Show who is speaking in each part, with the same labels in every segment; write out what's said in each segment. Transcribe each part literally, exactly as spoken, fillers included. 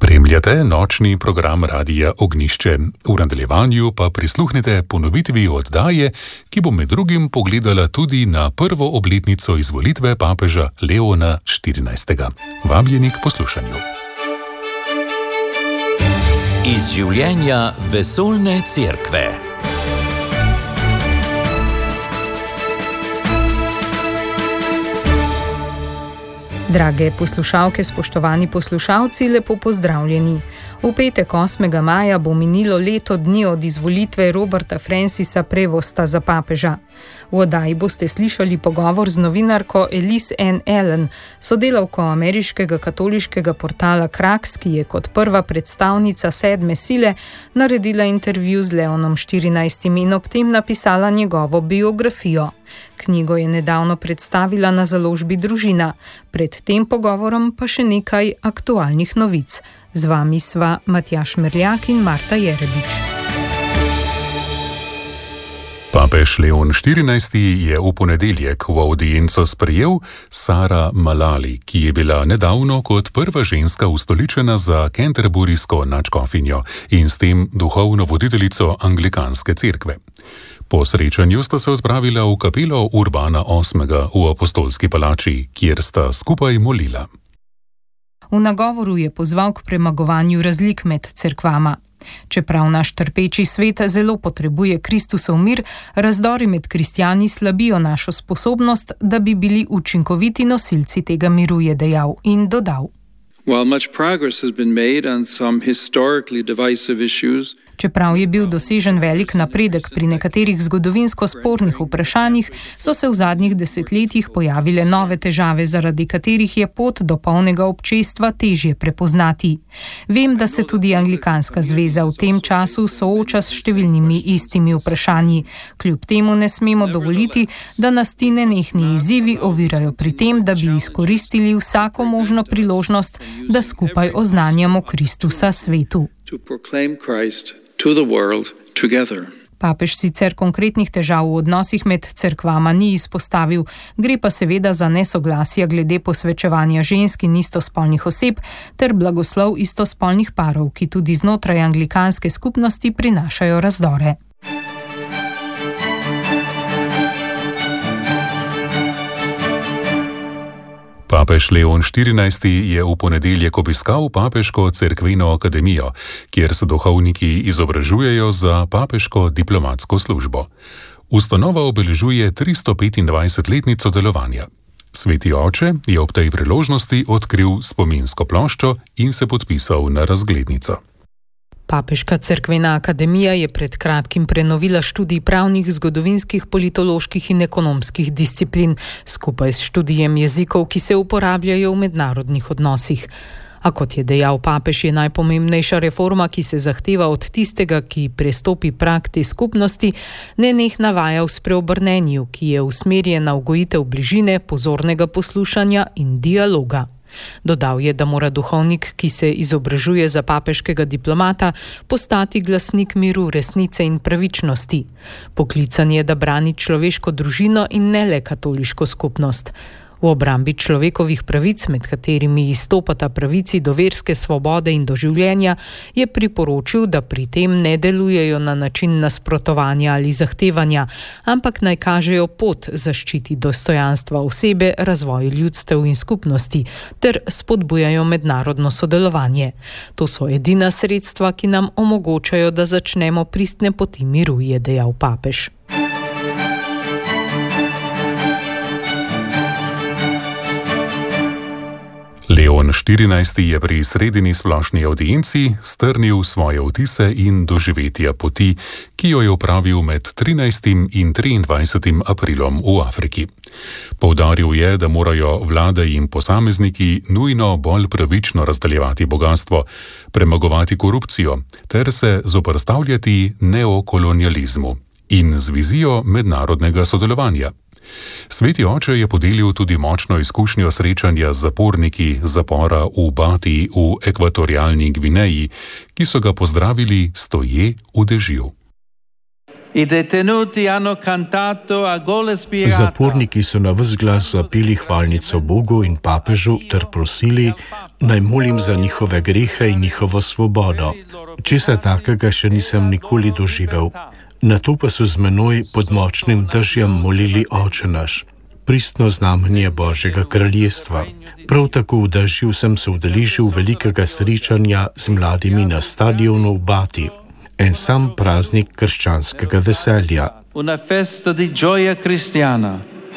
Speaker 1: Spremljate nočni program Radia Ognjišče. V nadaljevanju pa prisluhnite ponovitvi oddaje, ki bo med drugim pogledala tudi na prvo obletnico izvolitve papeža Leona štirinajstega. Vabljeni k poslušanju.
Speaker 2: Iz življenja vesoljne cerkve.
Speaker 3: Drage poslušalke, spoštovani poslušalci, lepo pozdravljeni. V petek osmega maja bo minilo leto dni od izvolitve Roberta Francisa Prevosta za papeža. V oddaji boste slišali pogovor z novinarko Elise Ann Allen, sodelavko ameriškega katoliškega portala Kraks, ki je kot prva predstavnica sedme sile naredila intervju z Leonom štirinajstim in ob tem napisala njegovo biografijo. Knjigo je nedavno predstavila na založbi Družina. Pred tem pogovorom pa še nekaj aktualnih novic. Z vami sva Matjaž Merljak in Marta Jeredič.
Speaker 1: Papež Leon štirinajsti je v ponedeljek v avdienco sprejel Sara Malali, ki je bila nedavno kot prva ženska ustoličena za Canterburysko nadškofinjo in s tem duhovno voditeljico anglikanske cerkve. Po srečanju sta se odpravila v kapelo Urbana osmega v Apostolski palači, kjer sta skupaj molila.
Speaker 3: V nagovoru je pozval k premagovanju razlik med cerkvama. Čeprav naš trpeči svet zelo potrebuje Kristusov mir, razdori med kristjani slabijo našo sposobnost, da bi bili učinkoviti nosilci tega miru, je dejal in dodal.
Speaker 4: While much progress has been made on some historically divisive issues,
Speaker 3: Čeprav je bil dosežen velik napredek pri nekaterih zgodovinsko spornih vprašanjih, so se v zadnjih desetletjih pojavile nove težave, zaradi katerih je pot do polnega občestva težje prepoznati. Vem, da se tudi Anglikanska zveza v tem času sooča s številnimi istimi vprašanji. Kljub temu ne smemo dovoliti, da nas ti nenehni izzivi ovirajo pri tem, da bi izkoristili vsako možno priložnost, da skupaj oznanjamo Kristusa svetu.
Speaker 4: to proclaim Christ to the world together.
Speaker 3: Papež sicer konkretnih težav v odnosih med cerkvama ni izpostavil, gre pa seveda za nesoglasja glede posvečevanja žensk in istospolnih oseb ter blagoslov istospolnih parov, ki tudi znotraj anglikanske skupnosti prinašajo razdore.
Speaker 1: Papež Leon štirinajsti je v ponedeljek obiskal papeško cerkveno akademijo, kjer se duhovniki izobražujejo za papeško diplomatsko službo. Ustanova obeležuje tristo petindvajsetletnico delovanja. Sveti oče je ob tej priložnosti odkril spominsko ploščo in se podpisal na razglednico.
Speaker 3: Papeška cerkvena akademija je pred kratkim prenovila študij pravnih, zgodovinskih, politoloških in ekonomskih disciplin, skupaj s študijem jezikov, ki se uporabljajo v mednarodnih odnosih. A kot je dejal papež, je najpomembnejša reforma, ki se zahteva od tistega, ki prestopi prag te skupnosti, nenehna vaja v spreobrnenju, ki je usmerjena v gojitev bližine, pozornega poslušanja in dialoga. Dodal je, da mora duhovnik, ki se izobražuje za papeškega diplomata, postati glasnik miru, resnice in pravičnosti. Poklican je, da brani človeško družino in ne le katoliško skupnost. V obrambi človekovih pravic, med katerimi izstopata pravici do verske svobode in do življenja, je priporočil, da pri tem ne delujejo na način nasprotovanja ali zahtevanja, ampak naj kažejo pot zaščiti dostojanstva osebe, razvoj ljudstev in skupnosti ter spodbujajo mednarodno sodelovanje. To so edina sredstva, ki nam omogočajo, da začnemo pristne poti miru, je dejal papež.
Speaker 1: Leon štirinajsti je pri sredini splošni avdienci strnil svoje vtise in doživetja poti, ki jo je opravil med trinajstim in triindvajsetim aprilom v Afriki. Poudaril je, da morajo vlade in posamezniki nujno bolj pravično razdeljevati bogastvo, premagovati korupcijo ter se zoperstavljati neokolonializmu in z vizijo mednarodnega sodelovanja. Sveti oče je podelil tudi močno izkušnjo srečanja z zaporniki zapora v Bati v ekvatorialni Gvineji, ki so ga pozdravili stoje v dežju.
Speaker 5: Zaporniki so na ves glas zapeli hvalnico Bogu in papežu ter prosili, naj molim za njihove grehe in njihovo svobodo. Česa takega še nisem nikoli doživel. Nato pa so z menoj pod močnim dežjem molili Oče naš, pristno znamenje Božjega kraljestva. Prav tako v dežju sem se udeležil velikega srečanja z mladimi na stadionu v Bati. En sam praznik krščanskega veselja.
Speaker 6: Una festa di gioia cristiana.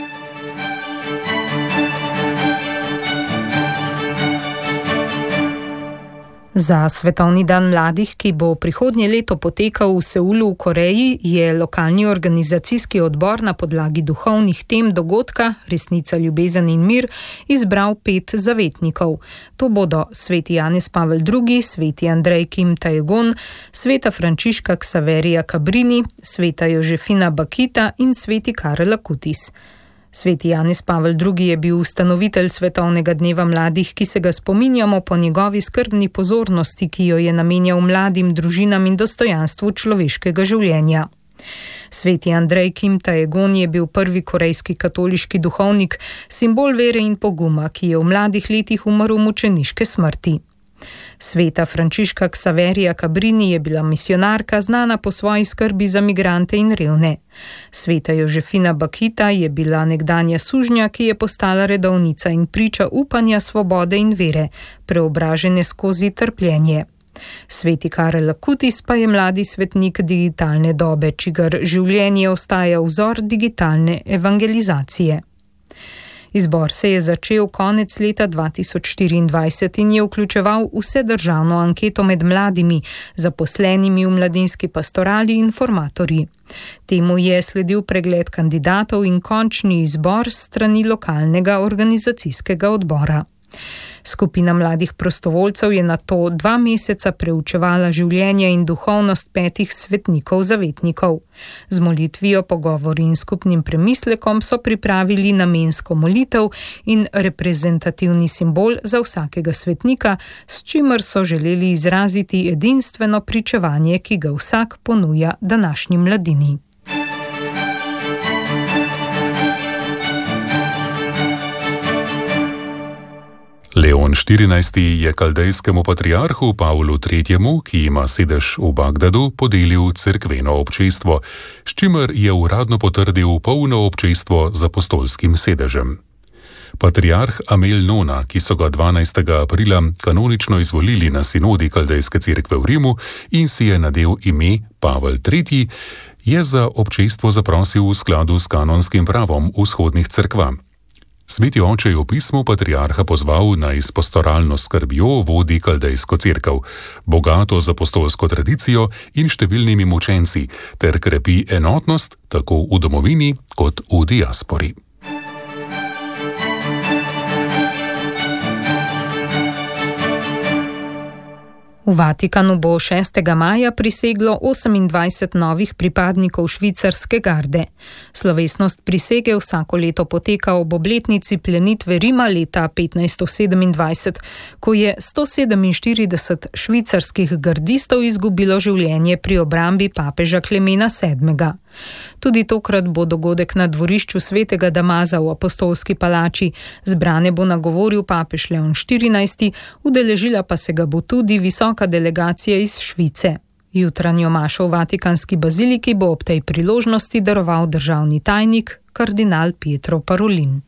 Speaker 3: Za Svetovni dan mladih, ki bo prihodnje leto potekal v Seulu v Koreji, je lokalni organizacijski odbor na podlagi duhovnih tem dogodka Resnica, ljubezen in mir izbral pet zavetnikov. To bodo sveti Janez Pavel drugi, sveti Andrej Kim Taegon, sveta Frančiška Ksaverija Cabrini, sveta Jožefina Bakita in sveti Karel Acutis. Sveti Janez Pavel drugi je bil ustanovitelj Svetovnega dneva mladih, ki se ga spominjamo po njegovi skrbni pozornosti, ki jo je namenjal mladim, družinam in dostojanstvu človeškega življenja. Sveti Andrej Kim Taegon je bil prvi korejski katoliški duhovnik, simbol vere in poguma, ki je v mladih letih umrl mučeniške smrti. Sveta Frančiška Ksaverija Cabrini je bila misionarka, znana po svoji skrbi za migrante in revne. Sveta Jožefina Bakita je bila nekdanja sužnja, ki je postala redovnica in priča upanja, svobode in vere, preobražene skozi trpljenje. Sveti Karel Acutis pa je mladi svetnik digitalne dobe, čigar življenje ostaja vzor digitalne evangelizacije. Izbor se je začel konec leta dva tisoč štiriindvajset in je vključeval vse državno anketo med mladimi, zaposlenimi v mladinski pastorali in formatorji. Temu je sledil pregled kandidatov in končni izbor s strani lokalnega organizacijskega odbora. Skupina mladih prostovoljcev je nato dva meseca preučevala življenje in duhovnost petih svetnikov zavetnikov. Z molitvijo, pogovori in skupnim premislekom so pripravili namensko molitev in reprezentativni simbol za vsakega svetnika, s čimer so želeli izraziti edinstveno pričevanje, ki ga vsak ponuja današnji mladini.
Speaker 1: Leon štirinajsti je kaldejskemu patriarhu Pavlu tretjemu, ki ima sedež v Bagdadu, podelil cerkveno občestvo, s čimer je uradno potrdil polno občestvo z apostolskim sedežem. Patriarh Amel Nona, ki so ga dvanajstega aprila kanonično izvolili na sinodi kaldejske cerkve v Rimu in si je nadel ime Pavel tretji, je za občestvo zaprosil v skladu s kanonskim pravom vzhodnih cerkva. Sveti oče je v pismu patriarha pozval, naj s pastoralno skrbjo vodi kaldejsko cerkev, bogato z apostolsko tradicijo in številnimi mučenci, ter krepi enotnost tako v domovini kot v diaspori.
Speaker 3: V Vatikanu bo šestega maja priseglo osemindvajset novih pripadnikov švicarske garde. Slovesnost prisege vsako leto poteka ob obletnici plenitve Rima leta petnajststo sedemindvajset, ko je sto sedeminštirideset švicarskih gardistov izgubilo življenje pri obrambi papeža Klemena sedmega. Tudi tokrat bo dogodek na dvorišču svetega Damaza v apostolski palači. Zbrane bo nagovoril papež Leon štirinajsti, udeležila pa se ga bo tudi visoka delegacija iz Švice. Jutranjo mašo v Vatikanski baziliki bo ob tej priložnosti daroval državni tajnik kardinal Pietro Parolin.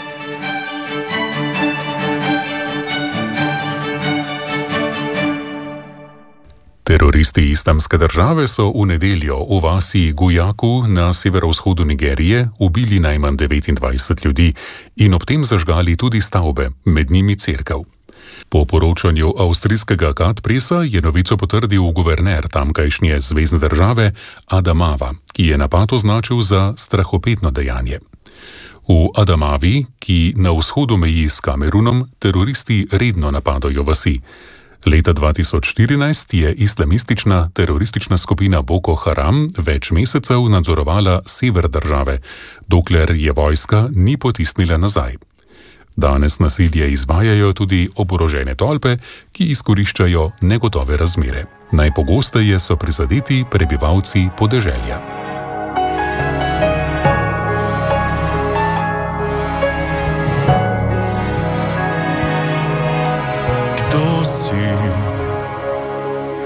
Speaker 1: Teroristi Islamske države so v nedeljo v vasi Gujaku na severovzhodu Nigerije ubili najmanj devetindvajset ljudi in ob tem zažgali tudi stavbe, med njimi cerkev. Po poročanju avstrijskega Kat Presa je novico potrdil guverner tamkajšnje zvezne države Adamawa, ki je napad označil za strahopetno dejanje. V Adamawi, ki na vzhodu meji s Kamerunom, teroristi redno napadajo vasi. Leta dva tisoč štirinajst je islamistična teroristična skupina Boko Haram več mesecev nadzorovala sever države, dokler je vojska ni potisnila nazaj. Danes nasilje izvajajo tudi oborožene tolpe, ki izkoriščajo negotove razmere. Najpogosteje so prizadeti prebivalci podeželja.